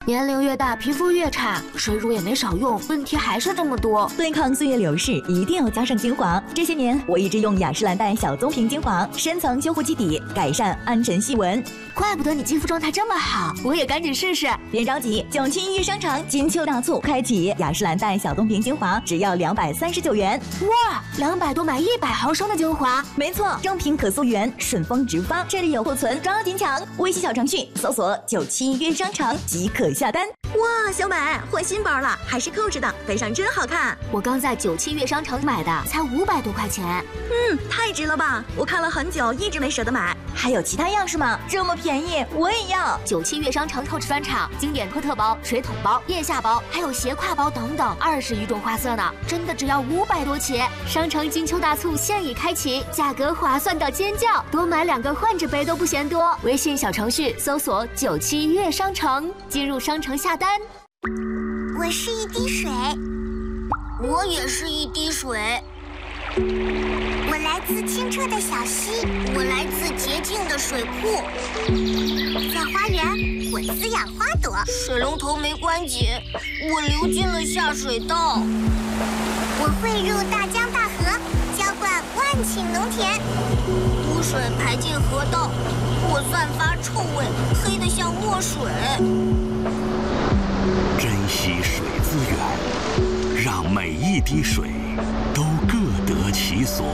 年龄越大，皮肤越差，水乳也没少用，问题还是这么多。 对抗岁月流逝，一定要加上精华。这些年，我一直用雅诗兰黛小棕瓶精华，深层修护基底，改善暗沉细纹。 怪不得你肌肤状态这么好，我也赶紧试试。 别着急，97一月商场金秋大促开启，雅诗兰黛小棕瓶精华只要239元。 哇，200多买100毫升的精华。 没错，正品可溯源，顺丰直发，这里有库存，抓紧抢！微信小程序搜索97一月商场即可下单。哇，小美换新包了，还是扣着的，背上真好看。 我刚在97月商城买的，才500多块钱。 太值了吧！我看了很久，一直没舍得买。还有其他样式吗？这么便宜，我也要。 97月商城透视专场，经典托特包、水桶包、腋下包，还有斜挎包等等，20余种花色呢，真的只要500多起。商城金秋大促现已开启，价格划算到尖叫，多买2个换着背都不嫌多。微信小程序搜索97月商城，进入商城下单。 我是一滴水， 我也是一滴水。 我来自清澈的小溪， 我来自洁净的水库。 在花园，我滋养花朵。 水龙头没关紧，我流进了下水道。 我汇入大江大河，浇灌万顷农田。 污水排进河道，我散发臭味，黑得像墨水。 珍惜水资源，让每一滴水都各得其所。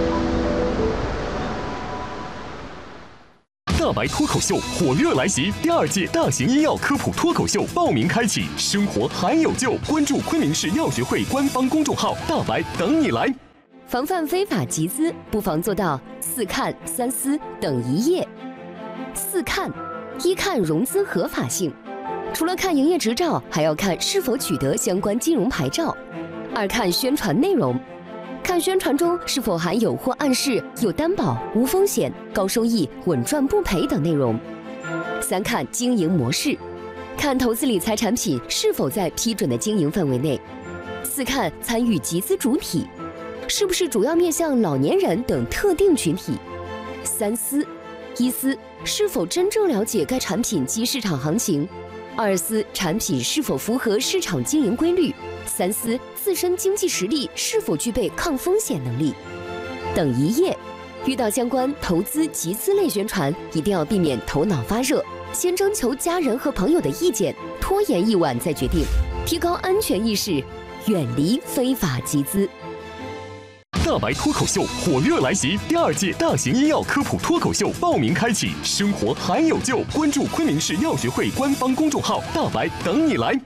大白脱口秀火热来袭，第2届大型医药科普脱口秀报名开启，生活还有救！关注昆明市药学会官方公众号“大白”，等你来。 防范非法集资，不妨做到4看3思等一页。4看：一看融资合法性，除了看营业执照，还要看是否取得相关金融牌照。2看宣传内容，看宣传中是否含有或暗示有担保、无风险、高收益、稳赚不赔等内容。3看经营模式，看投资理财产品是否在批准的经营范围内。4看参与集资主体，是不是主要面向老年人等特定群体。3思：一思是否真正了解该产品及市场行情；2思产品是否符合市场经营规律；3思自身经济实力是否具备抗风险能力。等一页，遇到相关投资集资类宣传，一定要避免头脑发热，先征求家人和朋友的意见，拖延1晚再决定，提高安全意识，远离非法集资。 大白脱口秀火热来袭，第2届大型医药科普脱口秀报名开启，生活还有救！关注昆明市药学会官方公众号“大白”，等你来。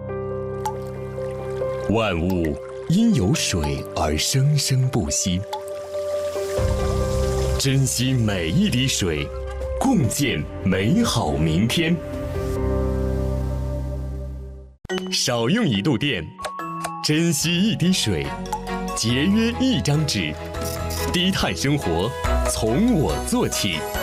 万物因有水而生生不息，珍惜每一滴水，共建美好明天。少用1度电，珍惜1滴水，节约1张纸，低碳生活从我做起。